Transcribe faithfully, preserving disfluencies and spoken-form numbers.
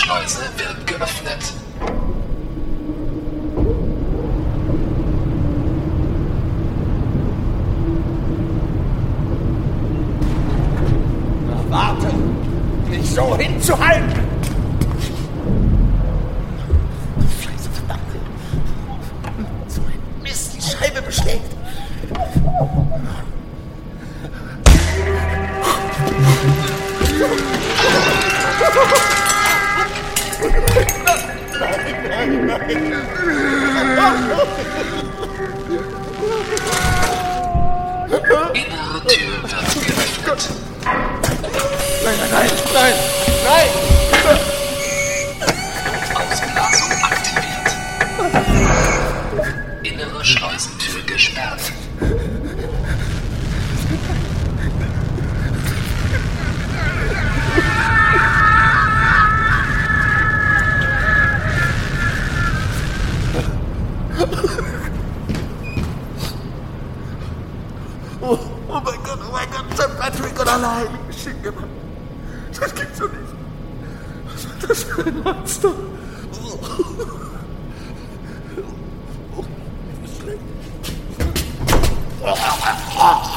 Schleuse wird geöffnet. Na, warte! Nicht so hinzuhalten! Scheiße, verdammt! So ein Mist, die Scheibe beschlägt! Nein, nein, nein! Innere Tür wird geöffnet. Nein, nein, nein, nein, nein! Ausblasung aktiviert. Innere Schleusentür gesperrt. Oh, oh mein Gott, oh mein Gott, Sankt Patrick und allein. Schicke Mann. Das gibt's doch nicht. Was war das für ein Monster? Oh.